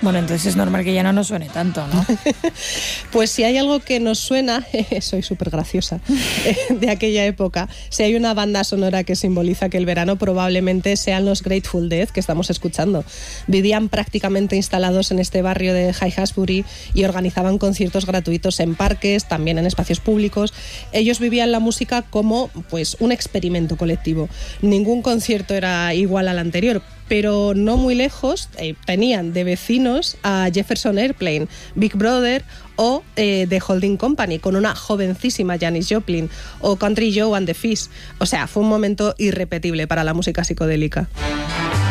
Bueno, entonces es normal que ya no nos suene tanto, ¿no? Pues si hay algo que nos suena, soy súper graciosa, de aquella época, si hay una banda sonora que simboliza que el verano probablemente sean los Grateful Dead que estamos escuchando. Vivían prácticamente instalados en este barrio de High-Hasbury y organizaban conciertos gratuitos en parques, también en espacios públicos. Ellos vivían la música como pues un experimento colectivo. Ningún concierto era igual al anterior, pero no muy lejos tenían de vecinos a Jefferson Airplane, Big Brother o The Holding Company, con una jovencísima Janis Joplin, o Country Joe and the Fish. O sea, fue un momento irrepetible para la música psicodélica.